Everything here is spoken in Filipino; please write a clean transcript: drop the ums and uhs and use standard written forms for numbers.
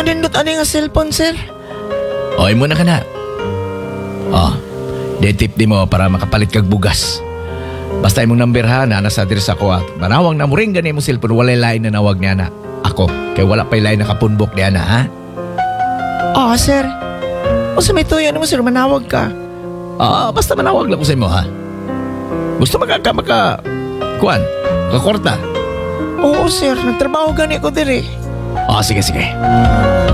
manindot ani nga cellphone, sir? Oy mo na ka na. Oh, detip di mo para makapalit kag bugas. Basta imong number ha, na nasa diri sa ko. Manawag na mo ring gani mo cellphone, walay lain na nawag niya na. Ako, kay wala pa'y lain nakapunbok niya na, ha? Sir. O sa may tuyo mo, sir, manawag ka. Basta manawag lang ko sa imo, ha? Gusto kuan, kakwarta. Oo, sir. Nagtrabaho gani ko diri. Sige.